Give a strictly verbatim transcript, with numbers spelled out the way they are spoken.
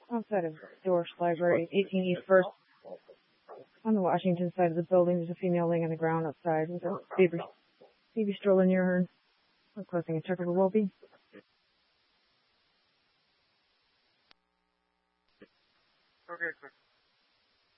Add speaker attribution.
Speaker 1: Outside of Dorsch Library, eighteen East First. On the Washington side of the building, there's a female laying on the ground outside with a baby, baby stroller near her. Requesting a check of her well-being.
Speaker 2: Okay, sir.